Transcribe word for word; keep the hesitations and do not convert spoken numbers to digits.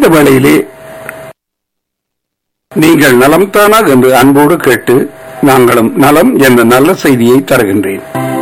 இந்த வேளையிலே நீங்கள் நலம்தானா என்று அன்போடு கேட்டு நாங்களும் நலம் என்ற நல்ல செய்தியை தருகின்றேன்.